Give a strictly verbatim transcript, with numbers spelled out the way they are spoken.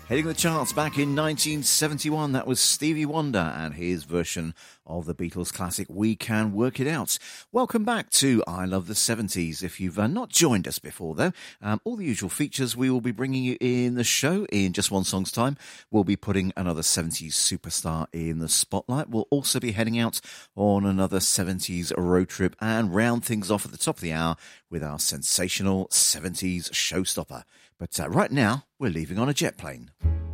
Hitting the charts back in nineteen seventy-one, that was Stevie Wonder and his version of the Beatles classic We Can Work It Out. Welcome back to I Love the seventies. If you've uh, not joined us before, though, um, all the usual features we will be bringing you in the show in just one song's time. We'll be putting another seventies superstar in the spotlight. We'll also be heading out on another seventies road trip and round things off at the top of the hour with our sensational seventies showstopper. But uh, right now, we're leaving on a jet plane.